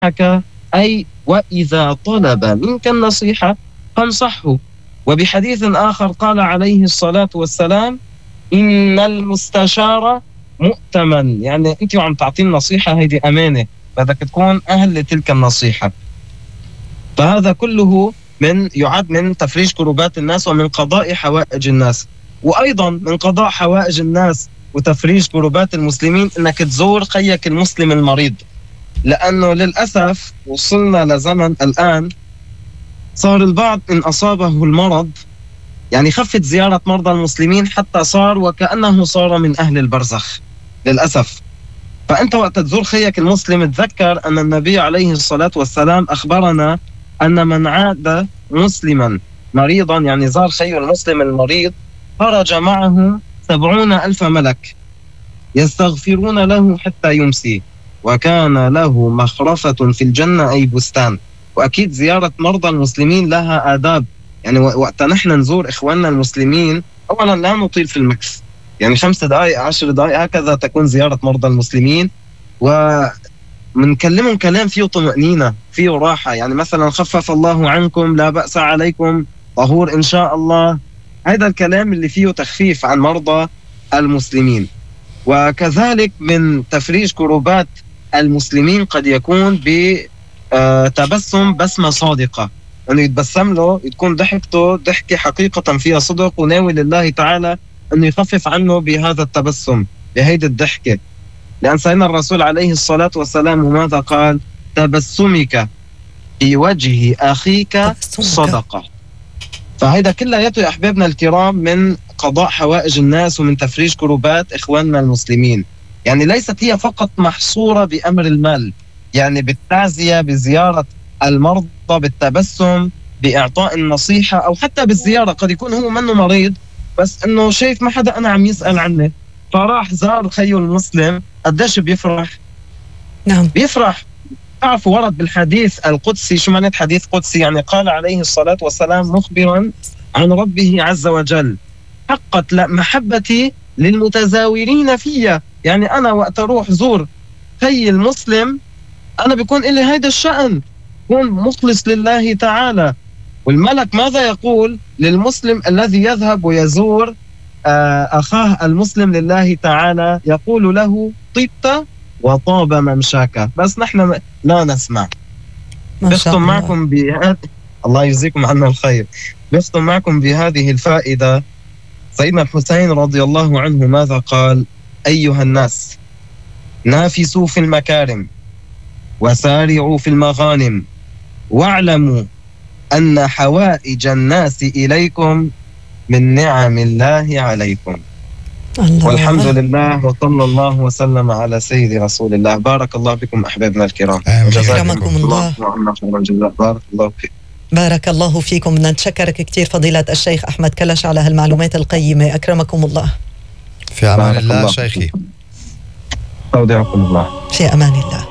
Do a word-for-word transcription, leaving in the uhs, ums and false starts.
نصحك أي وإذا طلب منك النصيحة فانصحه. وبحديث آخر قال عليه الصلاة والسلام: إن المستشار مؤتمن، يعني أنت وعم تعطي النصيحة هيدي أمانة، بدك تكون أهل لتلك النصيحة. فهذا كله من يعد من تفريج كروبات الناس ومن قضاء حوائج الناس. وأيضا من قضاء حوائج الناس وتفريج كروبات المسلمين إنك تزور خيك المسلم المريض، لأنه للأسف وصلنا لزمن الآن صار البعض إن أصابه المرض يعني خفت زيارة مرضى المسلمين حتى صار وكأنه صار من أهل البرزخ للأسف. فأنت وقت تزور خيك المسلم تذكر أن النبي عليه الصلاة والسلام أخبرنا أن من عاد مسلما مريضا، يعني زار خيه المسلم المريض، خرج معه سبعون ألف ملك يستغفرون له حتى يمسي، وكان له مخرفة في الجنة أي بستان. وأكيد زيارة مرضى المسلمين لها آداب، يعني وقت نحن نزور إخواننا المسلمين أولا لا نطيل في المكث، يعني خمس دقائق عشر دقائق هكذا تكون زيارة مرضى المسلمين، ومنكلمهم كلام فيه طمأنينة فيه راحة، يعني مثلا خفف الله عنكم، لا بأس عليكم، طهور إن شاء الله، هذا الكلام اللي فيه تخفيف عن مرضى المسلمين. وكذلك من تفريج كروبات المسلمين قد يكون بتبسم بسمة صادقة، أنه يتبسم له تكون ضحكته ضحكة حقيقة فيها صدق وناوي لله تعالى أنه يخفف عنه بهذا التبسم بهيدي الضحكة. لأن سيدنا الرسول عليه الصلاة والسلام ماذا قال؟ تبسمك في وجه أخيك صدقة. فهذا كله يا أحبابنا الكرام من قضاء حوائج الناس ومن تفريج كروبات إخواننا المسلمين. يعني ليست هي فقط محصورة بأمر المال، يعني بالتعزية، بزيارة المرضى، بالتبسم، بإعطاء النصيحة، أو حتى بالزيارة. قد يكون هو منه مريض بس إنه شايف ما حدا أنا عم يسأل عنه فراح زار خيه المسلم، قديش بيفرح. نعم بيفرح. تعرفوا ورد بالحديث القدسي، شو معنى حديث قدسي؟ يعني قال عليه الصلاة والسلام مخبرا عن ربه عز وجل: حقت محبتي للمتزاورين فيا. يعني أنا وقت أروح زور خي المسلم أنا بيكون إلي هيدا الشأن، كون مخلص لله تعالى. والملك ماذا يقول للمسلم الذي يذهب ويزور آه أخاه المسلم لله تعالى؟ يقول له: طبت وطاب ممشاك. بس نحن لا نسمع. بختم معكم بهذه، الله يجزيكم عنا الخير، بختم معكم بهذه الفائدة. سيدنا الحسين رضي الله عنه ماذا قال؟ أيها الناس، نافسوا في المكارم وسارعوا في المغانم، واعلموا أن حوائج الناس إليكم من نعم الله عليكم. الله والحمد الله. لله، وصلى الله وسلم على سيد رسول الله. بارك الله بكم أحبابنا الكرام. جزاكم الله. بارك الله فيكم. بارك الله فيكم. نتشكرك كثير فضيلة الشيخ أحمد كلش على هالمعلومات القيمة. أكرمكم الله. في أمان الله شيخي. أودعكم الله. في أمان الله.